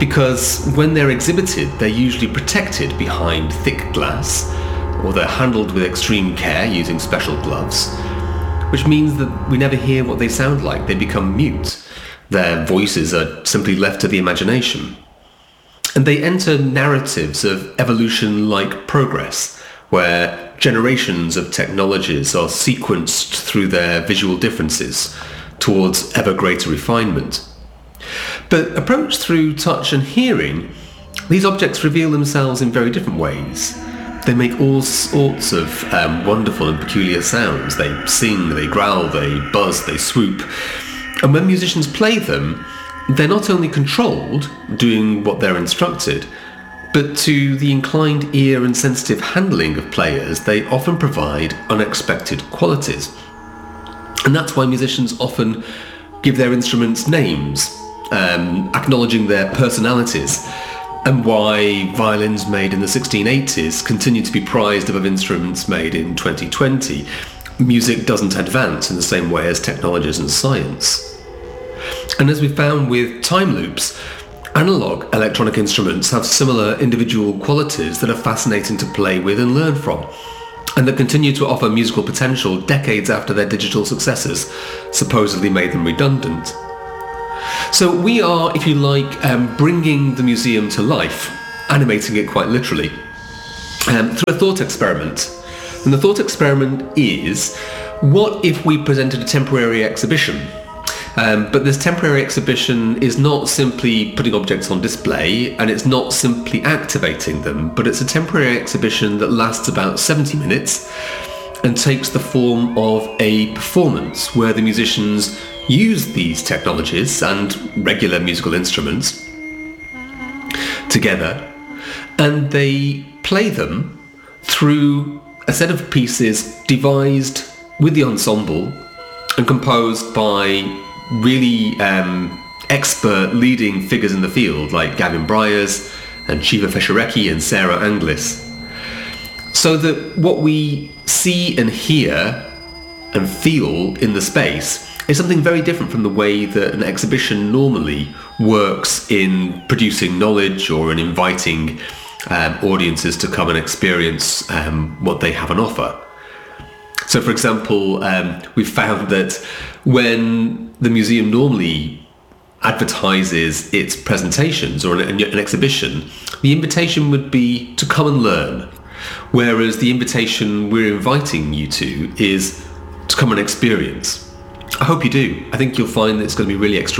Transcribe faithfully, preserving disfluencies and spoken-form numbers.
because when they're exhibited, they're usually protected behind thick glass, or they're handled with extreme care using special gloves, which means that we never hear what they sound like. They become mute. Their voices are simply left to the imagination. And they enter narratives of evolution-like progress, where generations of technologies are sequenced through their visual differences towards ever greater refinement. But approached through touch and hearing, these objects reveal themselves in very different ways. They make all sorts of um, wonderful and peculiar sounds. They sing, they growl, they buzz, they swoop. And when musicians play them, they're not only controlled, doing what they're instructed, but to the inclined ear and sensitive handling of players, they often provide unexpected qualities. And that's why musicians often give their instruments names, um, acknowledging their personalities, and why violins made in the sixteen eighties continue to be prized above instruments made in twenty twenty. Music doesn't advance in the same way as technologies and science. And as we found with time loops, analog electronic instruments have similar individual qualities that are fascinating to play with and learn from, and that continue to offer musical potential decades after their digital successors supposedly made them redundant. So we are, if you like, um, bringing the museum to life, animating it quite literally, um, through a thought experiment. And the thought experiment is, what if we presented a temporary exhibition? Um, but this temporary exhibition is not simply putting objects on display, and it's not simply activating them, but it's a temporary exhibition that lasts about seventy minutes and takes the form of a performance where the musicians use these technologies and regular musical instruments together, and they play them through a set of pieces devised with the ensemble and composed by really um, expert leading figures in the field like Gavin Bryars and Shiva Fesharecki and Sarah Anglis. So that what we see and hear and feel in the space is something very different from the way that an exhibition normally works in producing knowledge or in inviting um, audiences to come and experience um, what they have on offer. So, for example, um, we've found that when the museum normally advertises its presentations or an, an exhibition, the invitation would be to come and learn, whereas the invitation we're inviting you to is to come and experience. I hope you do. I think you'll find that it's going to be really extraordinary.